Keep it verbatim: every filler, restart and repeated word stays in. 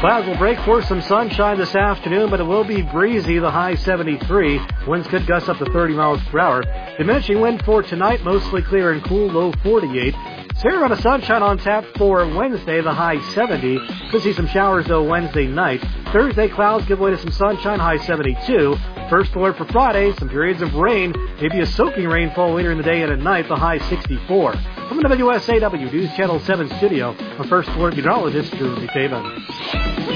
Clouds will break for some sunshine this afternoon, but it will be breezy, the high seventy-three. Winds could gust up to thirty miles per hour. Diminishing wind for tonight, mostly clear and cool, low forty-eight. Fair amount of sunshine on tap for Wednesday, the high seventy. Could see some showers, though, Wednesday night. Thursday, clouds give way to some sunshine, high seventy-two. First alert for Friday, some periods of rain, maybe a soaking rainfall later in the day and at night, the high sixty-four. From the W S A W News Channel seven studio, our First Alert meteorologist, Drew McDavid.